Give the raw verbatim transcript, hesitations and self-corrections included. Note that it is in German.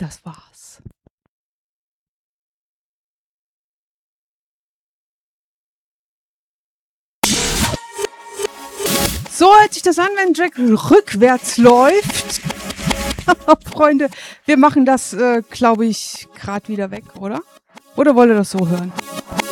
das war's. So hört sich das an, wenn Jack rückwärts läuft. Freunde, wir machen das, äh, glaube ich, gerade wieder weg, oder? Oder wollt ihr das so hören?